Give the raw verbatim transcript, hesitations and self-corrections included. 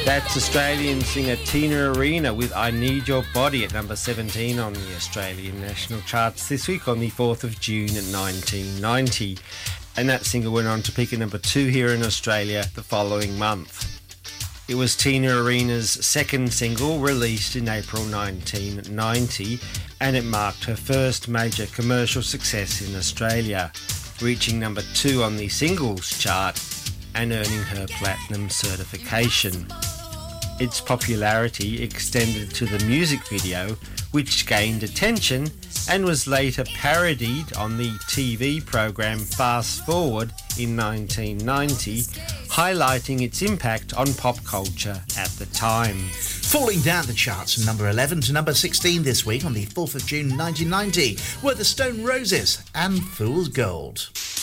That's Australian singer Tina Arena with I Need Your Body at number seventeen on the Australian national charts this week on the fourth of June nineteen ninety. And that single went on to peak at number two here in Australia the following month. It was Tina Arena's second single, released in April nineteen ninety, and it marked her first major commercial success in Australia, reaching number two on the singles chart and earning her platinum certification. Its popularity extended to the music video, which gained attention and was later parodied on the T V programme Fast Forward in nineteen ninety, highlighting its impact on pop culture at the time. Falling down the charts from number eleven to number sixteen this week on the fourth of June nineteen ninety were the Stone Roses and Fool's Gold.